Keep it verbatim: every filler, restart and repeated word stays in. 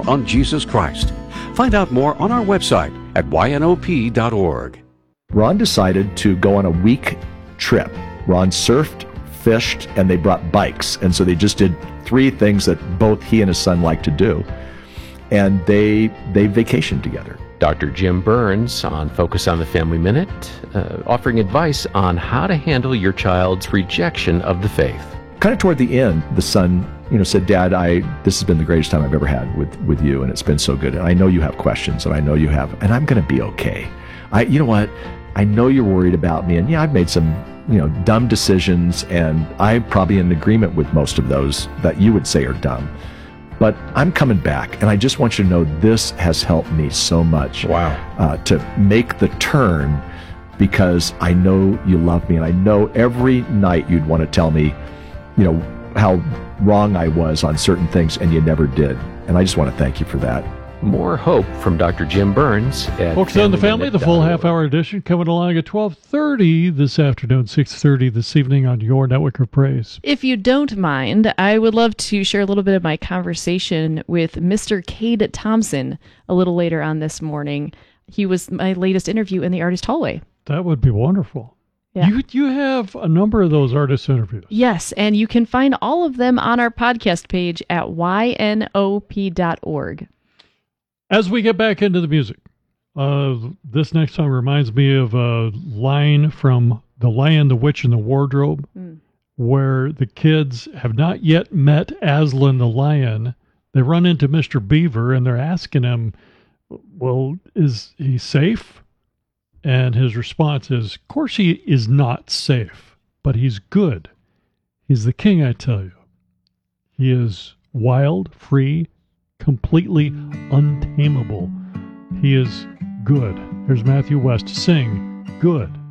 more on Jesus Christ. Find out more on our website at Y N O P dot org. Ron decided to go on a week trip. Ron surfed, fished, and they brought bikes. And so they just did three things that both he and his son like to do. And they they vacationed together. Doctor Jim Burns on Focus on the Family Minute, uh, offering advice on how to handle your child's rejection of the faith. Kind of toward the end, the son, you know, said, "Dad, I this has been the greatest time I've ever had with, with you, and it's been so good. And I know you have questions, and I know you have, and I'm going to be okay. I, you know what? I know you're worried about me, and yeah, I've made some, you know, dumb decisions, and I'm probably in agreement with most of those that you would say are dumb. But I'm coming back, and I just want you to know this has helped me so much. Wow. Uh, to make the turn, because I know you love me, and I know every night you'd want to tell me, you know, how wrong I was on certain things, and you never did. And I just want to thank you for that." More hope from Doctor Jim Burns at Focus on the Family, the full half-hour edition, coming along at twelve thirty this afternoon, six thirty this evening on your Network of Praise. If you don't mind, I would love to share a little bit of my conversation with Mister Cade Thompson a little later on this morning. He was my latest interview in the Artist Hallway. That would be wonderful. Yeah. You you have a number of those artist interviews. Yes, and you can find all of them on our podcast page at Y N O P dot org. As we get back into the music, uh, this next song reminds me of a line from The Lion, the Witch, and the Wardrobe, mm. where the kids have not yet met Aslan the lion. They run into Mister Beaver, and they're asking him, well, is he safe? And his response is, of course he is not safe, but he's good. He's the king, I tell you. He is wild, free, completely untamable. He is good. Here's Matthew West. Sing Good.